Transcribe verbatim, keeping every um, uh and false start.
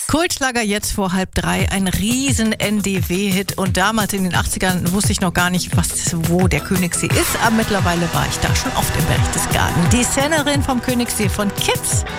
Kultschlager jetzt vor halb drei, ein riesen N D W-Hit. Und damals in den achtzigern wusste ich noch gar nicht, was, wo der Königssee ist. Aber mittlerweile war ich da schon oft im Berchtesgaden. Die Sängerin vom Königssee von Kids.